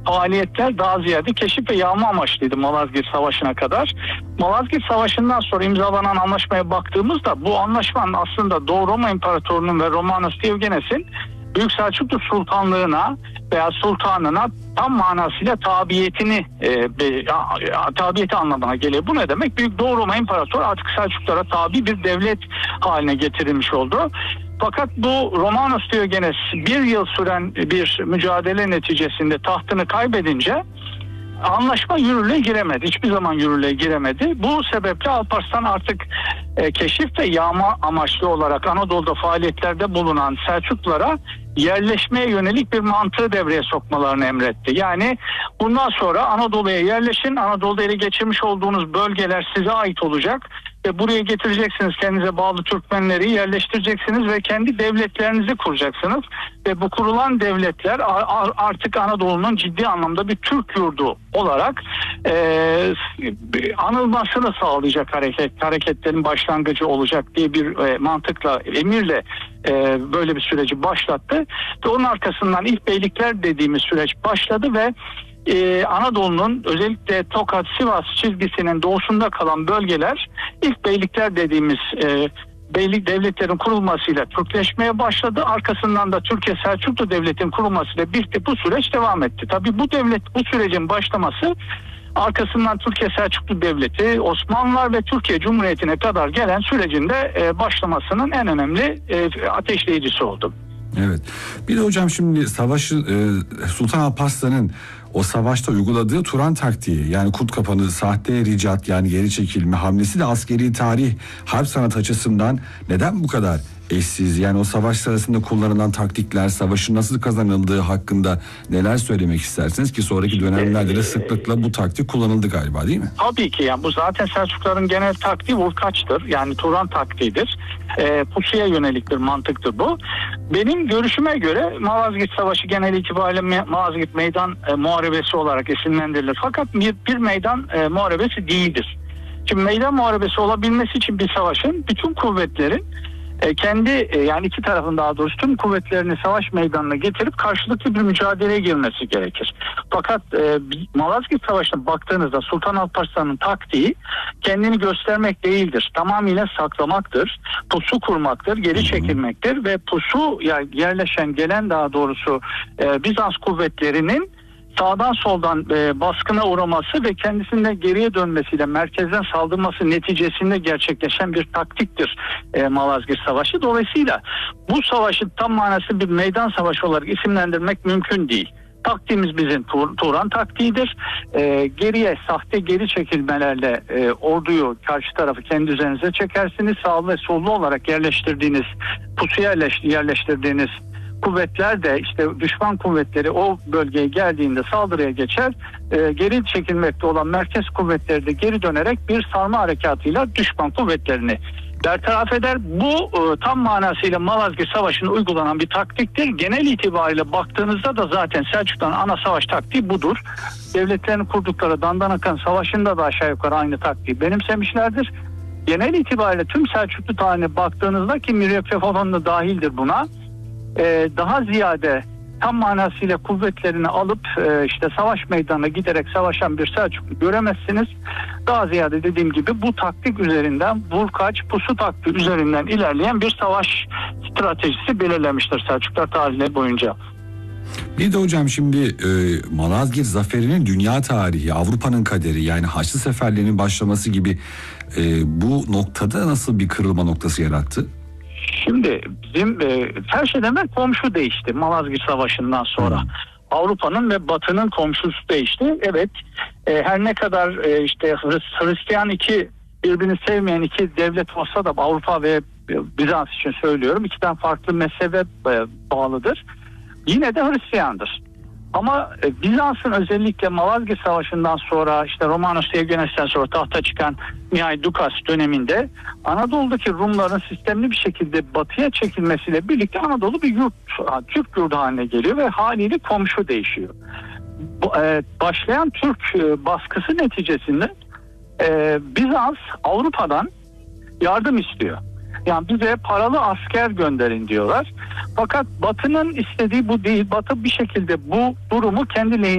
faaliyetler daha ziyade keşif ve yağma amaçlıydı Malazgirt Savaşı'na kadar. Malazgirt Savaşı'ndan sonra imzalanan anlaşmaya baktığımızda bu anlaşmanın aslında Doğu Roma İmparatorluğu'nun ve Romanos Diyogenes'in Büyük Selçuklu Sultanlığı'na veya sultanına tam manasıyla tabiyeti anlamına geliyor. Bu ne demek? Büyük Doğu Roma İmparatoru artık Selçuklulara tabi bir devlet haline getirilmiş oldu. Fakat bu Romanos Diyogenes bir yıl süren bir mücadele neticesinde tahtını kaybedince anlaşma yürürlüğe giremedi. Hiçbir zaman yürürlüğe giremedi. Bu sebeple Alparslan artık keşif ve yağma amaçlı olarak Anadolu'da faaliyetlerde bulunan Selçuklulara yerleşmeye yönelik bir mantığı devreye sokmalarını emretti. Yani bundan sonra Anadolu'ya yerleşin, Anadolu'da ele geçirmiş olduğunuz bölgeler size ait olacak ve buraya getireceksiniz, kendinize bağlı Türkmenleri yerleştireceksiniz ve kendi devletlerinizi kuracaksınız ve bu kurulan devletler artık Anadolu'nun ciddi anlamda bir Türk yurdu olarak anılmasını sağlayacak hareketlerin başlangıcı olacak diye bir mantıkla, emirle böyle bir süreci başlattı ve onun arkasından ilk beylikler dediğimiz süreç başladı ve Anadolu'nun özellikle Tokat, Sivas çizgisinin doğusunda kalan bölgeler ilk beylikler dediğimiz beylik devletlerin kurulmasıyla Türkleşmeye başladı. Arkasından da Türkiye Selçuklu Devleti'nin kurulmasıyla birlikte bu süreç devam etti. Tabii bu sürecin başlaması arkasından Türkiye Selçuklu Devleti, Osmanlılar ve Türkiye Cumhuriyeti'ne kadar gelen sürecinde başlamasının en önemli ateşleyicisi oldu. Evet. Bir de hocam şimdi Sultan Alparslan'ın o savaşta uyguladığı Turan taktiği, yani Kurt Kapanı, sahte ricat, yani geri çekilme hamlesi de askeri tarih, harp sanat açısından neden bu kadar eşsiz? Yani o savaş sırasında kullanılan taktikler, savaşın nasıl kazanıldığı hakkında neler söylemek istersiniz ki sonraki dönemlerde de sıklıkla bu taktik kullanıldı galiba, değil mi? Tabii ki, yani bu zaten Selçukluların genel taktiği vurkaçtır. Yani Turan taktiğidir. Pusuya yönelik bir mantıktır bu. Benim görüşüme göre Malazgirt Savaşı genel itibariyle Malazgirt Meydan Muharebesi olarak isimlendirilir. Fakat bir meydan muharebesi değildir. Şimdi meydan muharebesi olabilmesi için bir savaşın bütün kuvvetlerin yani iki tarafın daha doğrusu tüm kuvvetlerini savaş meydanına getirip karşılıklı bir mücadeleye girmesi gerekir. Fakat Malazgirt Savaşı'na baktığınızda Sultan Alparslan'ın taktiği kendini göstermek değildir. Tamamıyla saklamaktır, pusu kurmaktır, geri çekilmektir ve pusu yerleşen daha doğrusu Bizans kuvvetlerinin sağdan soldan baskına uğraması ve kendisinden geriye dönmesiyle merkezden saldırması neticesinde gerçekleşen bir taktiktir Malazgirt Savaşı. Dolayısıyla bu savaşı tam manası bir meydan savaşı olarak isimlendirmek mümkün değil. Taktiğimiz bizim Turan taktiğidir. Geriye sahte geri çekilmelerle orduyu, karşı tarafı kendi üzerinize çekersiniz. Sağlı ve sollu olarak yerleştirdiğiniz, pusuya yerleştirdiğiniz kuvvetler de işte düşman kuvvetleri o bölgeye geldiğinde saldırıya geçer. Geri çekilmekte olan merkez kuvvetleri de geri dönerek bir sarma harekatıyla düşman kuvvetlerini bertaraf eder. Bu tam manasıyla Malazgirt Savaşı'nda uygulanan bir taktiktir. Genel itibariyle baktığınızda da zaten Selçukluların ana savaş taktiği budur. Devletlerini kurdukları Dandanakan Savaşı'nda da aşağı yukarı aynı taktiği benimsemişlerdir. Genel itibariyle tüm Selçuklu tarihine baktığınızda ki Mirya falan da dahildir buna, daha ziyade tam manasıyla kuvvetlerini alıp işte savaş meydanına giderek savaşan bir Selçuklu göremezsiniz. Daha ziyade dediğim gibi bu taktik üzerinden, vurkaç, pusu taktiği üzerinden ilerleyen bir savaş stratejisi belirlemiştir Selçuklular tarihleri boyunca. Bir de hocam şimdi Malazgirt zaferinin dünya tarihi, Avrupa'nın kaderi, yani Haçlı seferlerinin başlaması gibi bu noktada nasıl bir kırılma noktası yarattı? Şimdi bizim her şeyden evvel komşu değişti Malazgirt Savaşı'ndan sonra. Avrupa'nın ve Batı'nın komşusu değişti. Evet, her ne kadar işte Hristiyan birbirini sevmeyen iki devlet olsa da Avrupa ve Bizans için söylüyorum, ikiden farklı mezhebe bağlıdır. Yine de Hristiyandır. Ama Bizans'ın özellikle Malazgirt Savaşı'ndan sonra işte Romanos Diyogenes'ten sonra tahta çıkan Mihai Dukas döneminde Anadolu'daki Rumların sistemli bir şekilde batıya çekilmesiyle birlikte Anadolu bir Türk yurdu haline geliyor ve haliyle komşu değişiyor. Başlayan Türk baskısı neticesinde Bizans Avrupa'dan yardım istiyor. Yani bize paralı asker gönderin diyorlar. Fakat Batı'nın istediği bu değil. Batı bir şekilde bu durumu kendi lehine